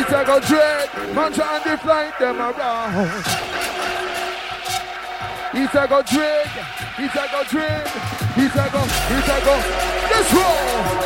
It's a go trade, man trying to flight them around. It's a go trade, it's a go trade, it's a go, let's roll.